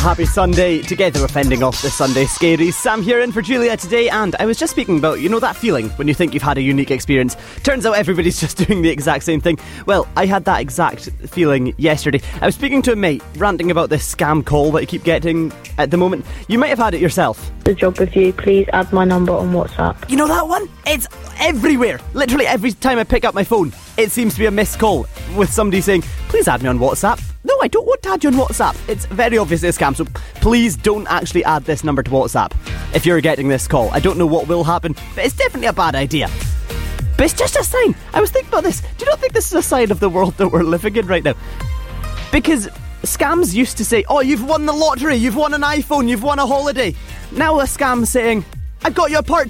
Happy Sunday. Together we're fending off the Sunday scaries. Sam here in for Julia today, and I was just speaking about, that feeling when you think you've had a unique experience. Turns out everybody's just doing the exact same thing. Well, I had that exact feeling yesterday. I was speaking to a mate, ranting about this scam call that you keep getting at the moment. You might have had it yourself. The job review, please add my number on WhatsApp. You know that one? It's everywhere. Literally every time I pick up my phone, it seems to be a missed call with somebody saying, please add me on WhatsApp. No, I don't want to add you on WhatsApp. It's very obviously a scam, so please don't actually add this number to WhatsApp if you're getting this call. I don't know what will happen, but it's definitely a bad idea. But it's just a sign. I was thinking about this. Do you not think this is a sign of the world that we're living in right now? Because scams used to say, oh, you've won the lottery, you've won an iPhone, you've won a holiday. Now a scam's saying, I got you a part-time